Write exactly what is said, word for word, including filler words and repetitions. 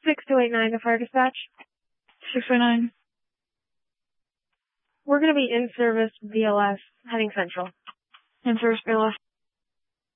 six two eight nine to fire dispatch. six oh nine. We're going to be in service B L S, heading central. In service B L S.